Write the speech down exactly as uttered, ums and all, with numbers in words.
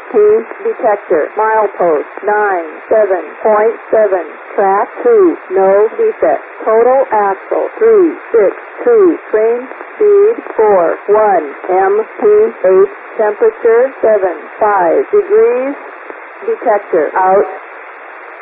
P detector. Milepost nine seven point seven. Track two. No defect. Total axle three six two. Train speed four one. M P eight. Temperature seven five degrees. Detector out.